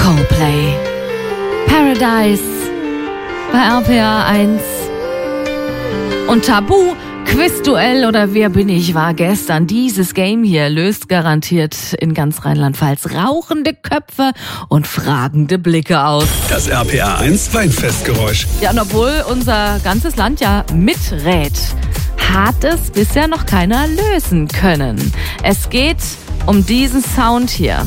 Coldplay. Paradise bei RPA 1. Und Tabu, Quizduell oder Wer bin ich war gestern. Dieses Game hier löst garantiert in ganz Rheinland-Pfalz rauchende Köpfe und fragende Blicke aus. Das RPA 1 Weinfestgeräusch. Ja, und obwohl unser ganzes Land ja miträt, hat es bisher noch keiner lösen können. Es geht um diesen Sound hier.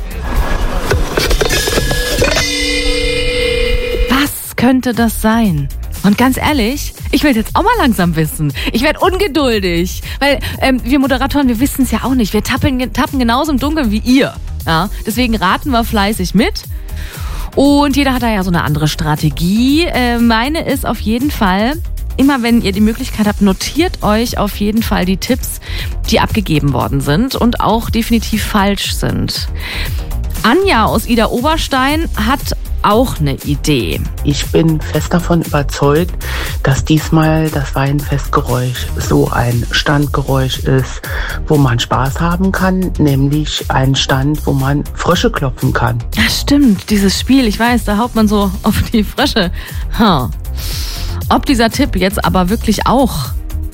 Was könnte das sein? Und ganz ehrlich, ich will jetzt auch mal langsam wissen. Ich werde ungeduldig, weil wir Moderatoren, wir wissen es ja auch nicht. Wir tappen genauso im Dunkeln wie ihr. Ja? Deswegen raten wir fleißig mit. Und jeder hat da ja so eine andere Strategie. Meine ist auf jeden Fall, immer wenn ihr die Möglichkeit habt, notiert euch auf jeden Fall die Tipps, die abgegeben worden sind und auch definitiv falsch sind. Anja aus Ida Oberstein hat auch eine Idee. Ich bin fest davon überzeugt, dass diesmal das Weinfestgeräusch so ein Standgeräusch ist, wo man Spaß haben kann, nämlich ein Stand, wo man Frösche klopfen kann. Ja, stimmt, dieses Spiel, ich weiß, da haut man so auf die Frösche. Ob dieser Tipp jetzt aber wirklich auch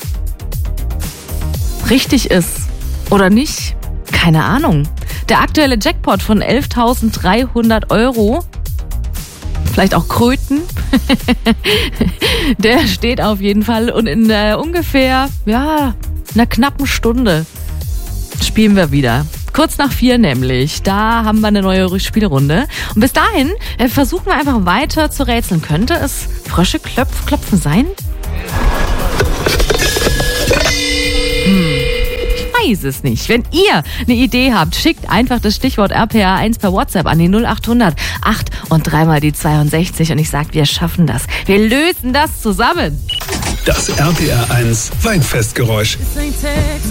richtig ist oder nicht, keine Ahnung. Der aktuelle Jackpot von 11.300 €, vielleicht auch Kröten, der steht auf jeden Fall. Und in ungefähr, einer knappen Stunde spielen wir wieder. Kurz nach 4 nämlich. Da haben wir eine neue Spielrunde. Und bis dahin versuchen wir einfach weiter zu rätseln. Könnte es Frösche klopfen sein? Ich weiß es nicht. Wenn ihr eine Idee habt, schickt einfach das Stichwort RPA 1 per WhatsApp an die 0800 8 und 3 mal die 62 und ich sag, wir schaffen das. Wir lösen das zusammen. Das RPA 1 Weinfestgeräusch.